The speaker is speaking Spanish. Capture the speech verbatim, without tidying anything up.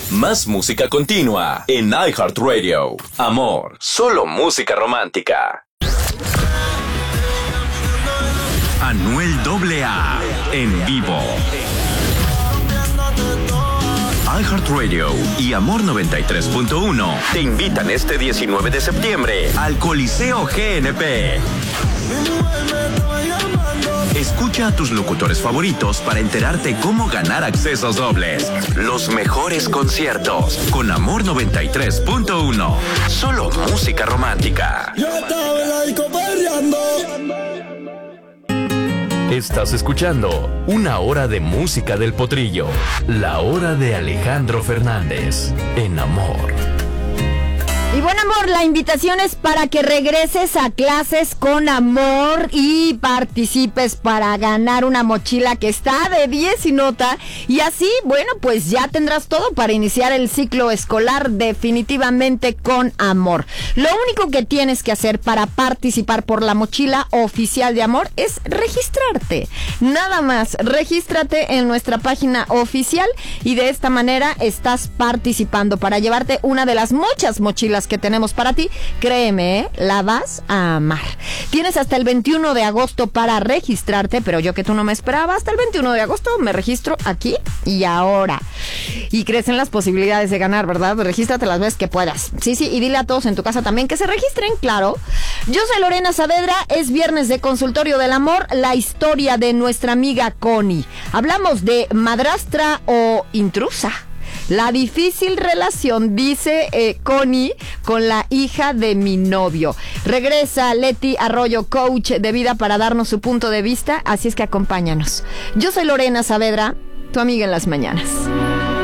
Más música continua en iHeartRadio. Amor, solo música romántica. Anuel A A en vivo. iHeartRadio y Amor noventa y tres punto uno te invitan este diecinueve de septiembre al Coliseo G N P. Escucha a tus locutores favoritos para enterarte cómo ganar accesos dobles. Los mejores conciertos con Amor noventa y tres punto uno. Solo música romántica. Yo estaba en la disco perreando. Estás escuchando Una Hora de Música del Potrillo. La hora de Alejandro Fernández en Amor. Y buen amor, la invitación es para que regreses a clases con amor y participes para ganar una mochila que está de diez y nota. Y así, bueno, pues ya tendrás todo para iniciar el ciclo escolar definitivamente con amor. Lo único que tienes que hacer para participar por la mochila oficial de Amor es registrarte. Nada más, regístrate en nuestra página oficial y de esta manera estás participando para llevarte una de las muchas mochilas que tenemos para ti. Créeme, ¿eh? La vas a amar. Tienes hasta el veintiuno de agosto para registrarte, pero yo que tú no me esperaba, hasta el veintiuno de agosto me registro aquí y ahora. Y crecen las posibilidades de ganar, ¿verdad? Regístrate las veces que puedas. Sí, sí, y dile a todos en tu casa también que se registren, claro. Yo soy Lorena Saavedra, es viernes de Consultorio del Amor, la historia de nuestra amiga Connie. Hablamos de madrastra o intrusa. La difícil relación, dice eh, Connie, con la hija de mi novio. Regresa Leti Arroyo, coach de vida, para darnos su punto de vista, así es que acompáñanos. Yo soy Lorena Saavedra, tu amiga en las mañanas.